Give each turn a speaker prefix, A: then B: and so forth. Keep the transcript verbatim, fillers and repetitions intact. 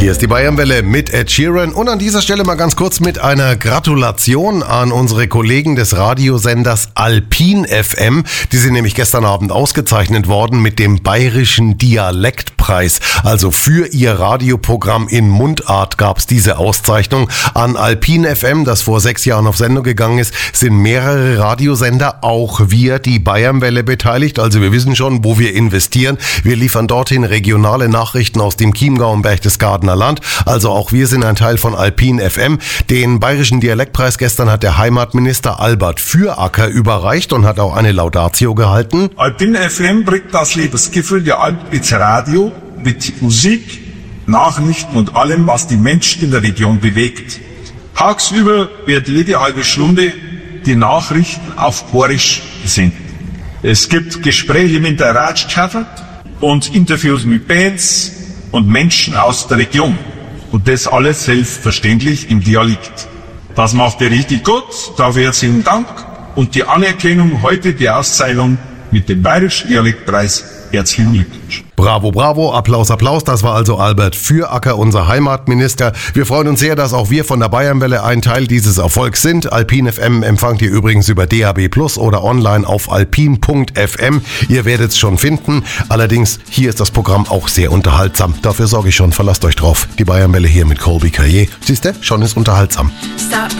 A: Hier ist die Bayernwelle mit Ed Sheeran und an dieser Stelle mal ganz kurz mit einer Gratulation an unsere Kollegen des Radiosenders Alpin F M. Die sind nämlich gestern Abend ausgezeichnet worden mit dem Bayerischen Dialektpreis. Also für ihr Radioprogramm in Mundart gab es diese Auszeichnung. An Alpin F M, das vor sechs Jahren auf Sendung gegangen ist, sind mehrere Radiosender, auch wir, die Bayernwelle, beteiligt. Also wir wissen schon, wo wir investieren. Wir liefern dorthin regionale Nachrichten aus dem Chiemgau und Berchtesgadener Land. Also auch wir sind ein Teil von Alpin F M. Den Bayerischen Dialektpreis gestern hat der Heimatminister Albert Füracker überreicht und hat auch eine Laudatio gehalten.
B: Alpin F M bringt das Lebensgefühl der Alpen ins Radio mit Musik, Nachrichten und allem, was die Menschen in der Region bewegt. Tagsüber wird jede halbe Stunde die Nachrichten auf Borisch gesendet. Es gibt Gespräche mit der Ratschkaffer und Interviews mit Bands und Menschen aus der Region. Und das alles selbstverständlich im Dialekt. Das macht ihr richtig gut, dafür herzlichen Dank. Und die Anerkennung heute, die Auszeichnung mit dem Bayerischen Dialektpreis. Herzlichen Glückwunsch.
A: Bravo, bravo, Applaus, Applaus. Das war also Albert Füracker, unser Heimatminister. Wir freuen uns sehr, dass auch wir von der Bayernwelle ein Teil dieses Erfolgs sind. Alpin F M empfangt ihr übrigens über D A B Plus oder online auf alpin punkt f m. Ihr werdet es schon finden. Allerdings, hier ist das Programm auch sehr unterhaltsam. Dafür sorge ich schon, verlasst euch drauf. Die Bayernwelle hier mit Colby Caillé. Siehst du, schon ist unterhaltsam.
C: Stop